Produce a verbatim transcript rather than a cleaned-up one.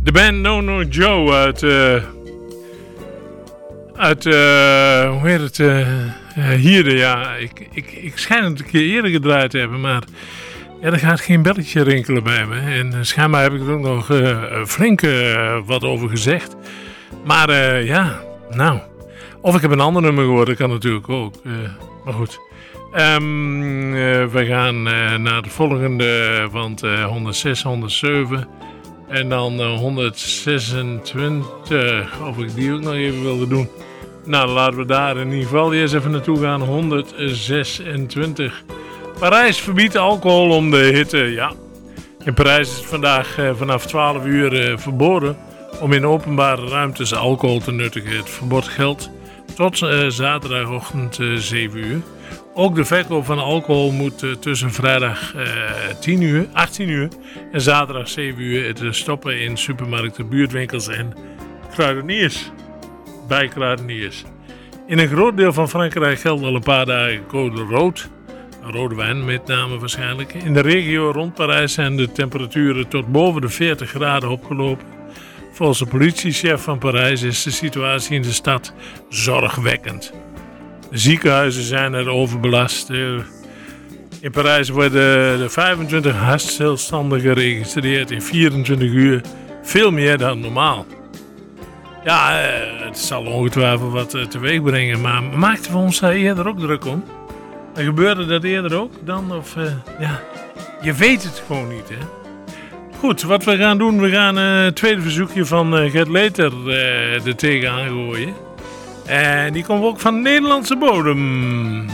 De band No No Joe uit... Uh, uit... Uh, hoe heet het? Uh, uh, hier, ja. Ik, ik, ik schijn het een keer eerder gedraaid te hebben, maar... Ja, er gaat geen belletje rinkelen bij me. En uh, schijnbaar heb ik er ook nog uh, flink uh, wat over gezegd. Maar uh, ja, nou... Of ik heb een ander nummer gehoord, dat kan natuurlijk ook. Uh, maar goed. Um, uh, we gaan uh, naar de volgende, want uh, honderdzes, honderdzeven en dan uh, honderdzesentwintig, of ik die ook nog even wilde doen. Nou, laten we daar in ieder geval eerst even naartoe gaan. honderdzesentwintig. Parijs verbiedt alcohol om de hitte. Ja, in Parijs is het vandaag uh, vanaf twaalf uur uh, verboden om in openbare ruimtes alcohol te nuttigen. Het verbod geldt tot uh, zaterdagochtend uh, zeven uur. Ook de verkoop van alcohol moet uh, tussen vrijdag uh, tien uur, achttien uur en zaterdag zeven uur te stoppen in supermarkten, buurtwinkels en kruideniers. Bij kruideniers. In een groot deel van Frankrijk geldt al een paar dagen code rood. Rode wijn met name waarschijnlijk. In de regio rond Parijs zijn de temperaturen tot boven de veertig graden opgelopen. Volgens de politiechef van Parijs is de situatie in de stad zorgwekkend. De ziekenhuizen zijn er overbelast. In Parijs worden de vijfentwintig hartstilstanden geregistreerd in vierentwintig uur. Veel meer dan normaal. Ja, het zal ongetwijfeld wat teweeg brengen. Maar maakten we ons daar eerder ook druk om? En gebeurde dat eerder ook dan? Of, uh, ja, je weet het gewoon niet, hè? Goed, wat we gaan doen, we gaan uh, het tweede verzoekje van uh, Gert Leter uh, er tegenaan gooien. En die komt ook van de Nederlandse bodem.